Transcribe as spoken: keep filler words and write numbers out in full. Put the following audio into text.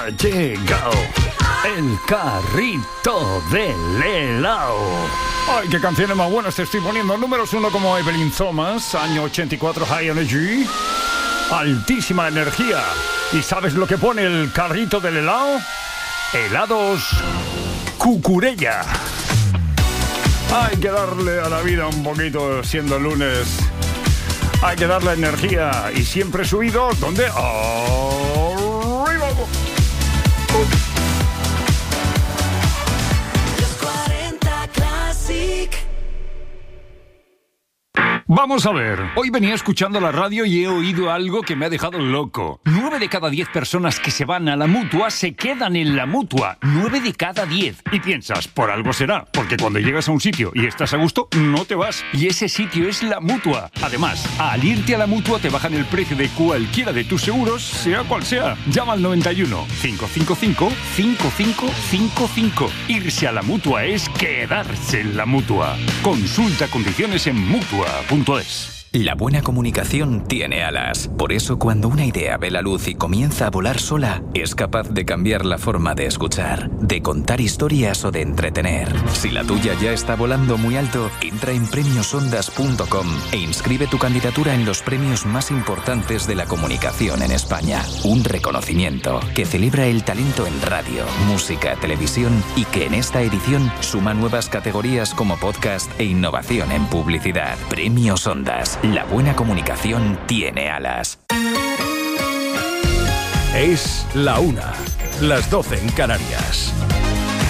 Llegado el carrito del helado. Ay, qué canciones más buenas te estoy poniendo. Números uno como Evelyn Thomas, año ochenta y cuatro, High Energy. Altísima energía. ¿Y sabes lo que pone el carrito del helado? Helados Cucurella. Hay que darle a la vida un poquito siendo lunes. Hay que darle energía y siempre subidos. ¿Dónde? Arriba. Los cuarenta Classic. Vamos a ver, hoy venía escuchando la radio y he oído algo que me ha dejado loco. Nueve de cada diez personas que se van a la Mutua se quedan en la Mutua. Nueve de cada diez. Y piensas, por algo será, porque cuando llegas a un sitio y estás a gusto, no te vas. Y ese sitio es la Mutua. Además, al irte a la Mutua te bajan el precio de cualquiera de tus seguros, sea cual sea. Llama al noventa y uno, cinco cinco cinco, cinco cinco cinco cinco. Irse a la Mutua es quedarse en la Mutua. Consulta condiciones en mutua punto es. La buena comunicación tiene alas. Por eso, cuando una idea ve la luz y comienza a volar sola, es capaz de cambiar la forma de escuchar, de contar historias o de entretener. Si la tuya ya está volando muy alto, entra en premios ondas punto com e inscribe tu candidatura en los premios más importantes de la comunicación en España. Un reconocimiento que celebra el talento en radio, música, televisión y que en esta edición suma nuevas categorías como podcast e innovación en publicidad. Premios Ondas. La buena comunicación tiene alas. Es la una, las doce en Canarias.